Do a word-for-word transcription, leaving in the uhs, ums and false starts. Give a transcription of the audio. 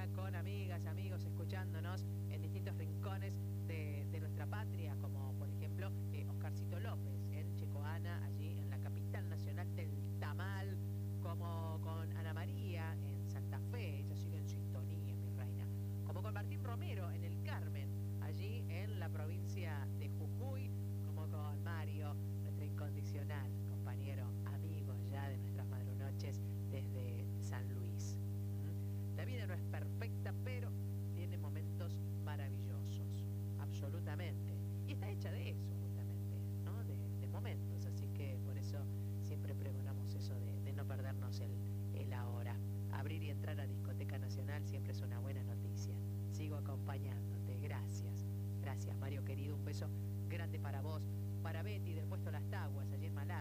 semana con amigas, amigos, escuchándonos en distintos rincones de, de nuestra patria, como por ejemplo eh, Oscarcito López en Checoana, allí en la capital nacional del tamal, como con Ana María en Santa Fe, ella sigue en sintonía, mi reina, como con Martín Romero en el Carmen, allí en la provincia de Jujuy, como con Mario, nuestro incondicional compañero, amigo ya de nuestras madrunoches desde San Luis. La vida no es perfecta, pero tiene momentos maravillosos, absolutamente. Y está hecha de eso, justamente, ¿no? De, de momentos, así que por eso siempre pregonamos eso de, de no perdernos el, el ahora. Abrir y entrar a Discoteca Nacional siempre es una buena noticia. Sigo acompañándote, gracias. Gracias, Mario querido, un beso grande para vos, para Betty del puesto Las Taguas, allí en Malaga.